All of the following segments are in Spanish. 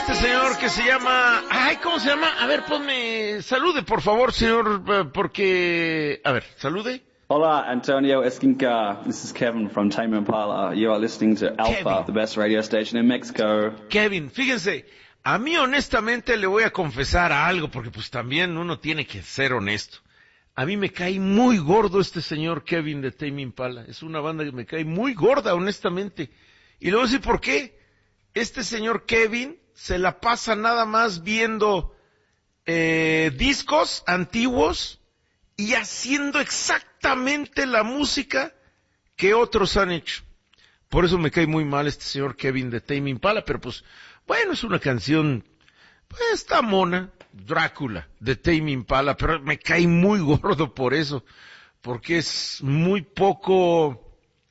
este señor que se llama... Ay, ¿cómo se llama? A ver, ponme... Salude, por favor, señor, porque... A ver, salude. Hola, Antonio Esquinca. This is Kevin from Tame Impala. You are listening to Alpha, Kevin. the best radio station in Mexico. Kevin, fíjense, a mí honestamente le voy a confesar algo, porque pues también uno tiene que ser honesto. A mí me cae muy gordo este señor Kevin de Tame Impala. Es una banda que me cae muy gorda, honestamente. Y le voy a decir por qué. Este señor Kevin se la pasa nada más viendo discos antiguos y haciendo exactamente la música que otros han hecho. Por eso me cae muy mal este señor Kevin de Tame Impala, pero pues, bueno, es una canción, pues está mona, Drácula de Tame Impala, pero me cae muy gordo por eso, porque es muy poco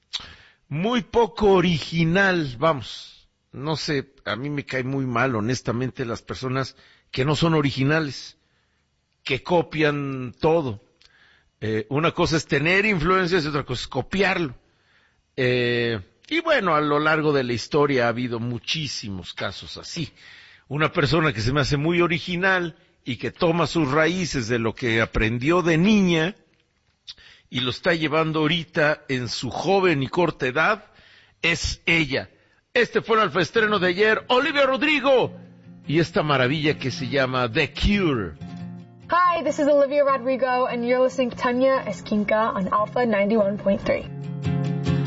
original, vamos. No sé, a mí me cae muy mal, honestamente, las personas que no son originales, que copian todo. Una cosa es tener influencias y otra cosa es copiarlo. Y bueno, a lo largo de la historia ha habido muchísimos casos así. Una persona que se me hace muy original y que toma sus raíces de lo que aprendió de niña y lo está llevando ahorita en su joven y corta edad, es ella. Este fue el alfaestreno de ayer, Olivia Rodrigo, y esta maravilla que se llama The Cure. Hi, this is Olivia Rodrigo, and you're listening to Tanya Esquinca on Alpha 91.3.